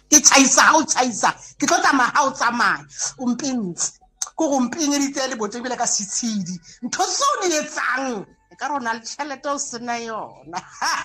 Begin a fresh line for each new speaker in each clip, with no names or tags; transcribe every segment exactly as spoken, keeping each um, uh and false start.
ke chaisa ha o chaisa ke tlo tsamaya ha o tsamaya o mpintse ko go mpingeditse le botse bile ka sitshidi ntho se o di etsang e ka rona le tšhelete o sena yona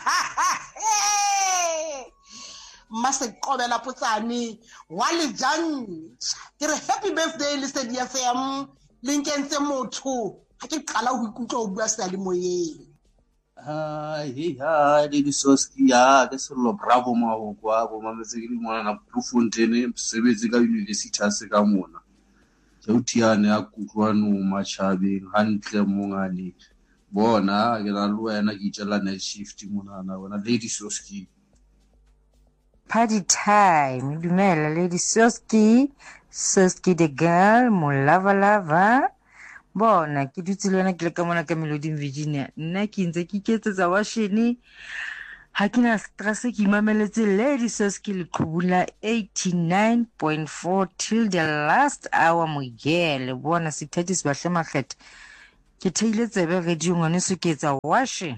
mma se qobela potsane wa le jantša ke re happy birthday le Lesedi F M le nkentse motho ha ke qala ho ikutlwa o bua sa le moyeng.
Hi, hey, hi, Lady Soski. Ya, ke sello bravo mo kwa bo mametse ke di mona na Bloemfontein sebetse ka university a se ka mona. Ke uthiane a kutlwano Machabeng hantle mongane. Bona ke na le wena ke itjela night shift mona na wena Lady Soski.
Party time, dumela Lady Soski, Soski the girl, mo lava lava. Bona ke dutse le wena ke le ka mona ka Melody Virginia. Nna ke ntse ke ketsetsa washini. Ha ke na stress ke imameletse Lady Soski le Qhubula eighty-nine point four till the last hour mogele. Bona sithathi sibahle makgethe. Ke theile tsebe radio ngwane se ke etsa washing.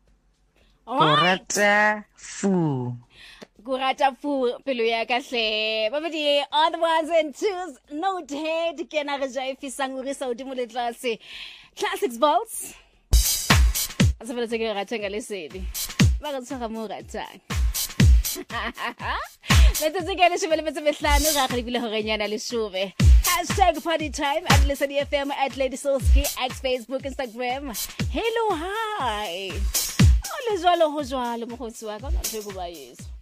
Korata fu.
Kurata fu pelo ya kahle babedi on the ones and twos note head ke na re ja ifisang uri sa udimo le tlase classics bolts asebele tseke ga tsenga le sedi ba ga tshega mo ga tsang let's take a shebele metse mehlano ga ga dibile hore nyana le shove hashtag party time at Lesedi F M at Lady Soski at Facebook Instagram hello hi ole jwalo ho jwalo mo go tswa ka na go ba yeso